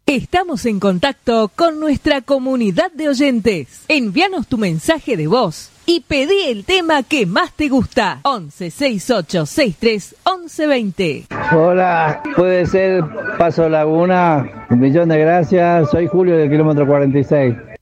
Estamos en contacto con nuestra comunidad de oyentes. Envíanos tu mensaje de voz y pedí el tema que más te gusta. 11 68 63 11 20. Hola, puede ser Paso Laguna. Un millón de gracias. Soy Julio del kilómetro 46.